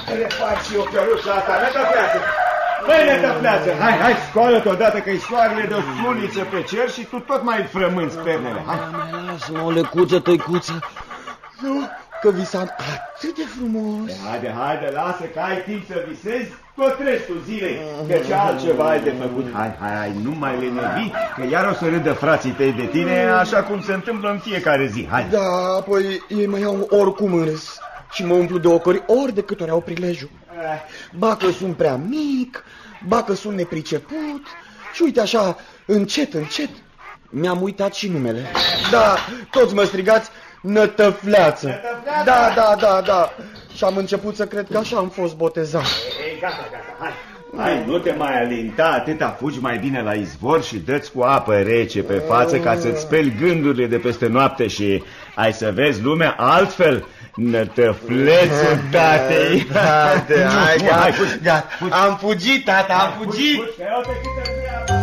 le fac și eu căruța asta, Nătăfleață. Băi, Nătăfleață, hai, scoală-te odată că-i soarele de o suliță pe cer și tu tot mai frămânți pernele. Hai. Lasă-mă o lecuță, tăicuță. Nu, că visam atât de frumos. Haide, lasă că ai timp să visezi tot restul zilei, că ce altceva ai de făcut. Hai, nu mai lenevi, că iar o să râdă frații tăi de tine, așa cum se întâmplă în fiecare zi. Hai. Da, apoi ei mă iau oricum în râs și mă umplu de ocări ori de câte ori au prilejul. Ba că sunt prea mic, ba că sunt nepriceput și uite așa, încet, mi-am uitat și numele. Da, toți mă strigați Nătăfleață. Da. Și am început să cred că așa am fost botezat. Ei, gata, hai, nu te mai alinta, atâta fugi mai bine la izvor și dă-ți cu apă rece pe față ca să-ți speli gândurile de peste noapte și ai să vezi lumea altfel. Nătăflețul tatei. Hai, gata. Am fugit, tata, am fugit.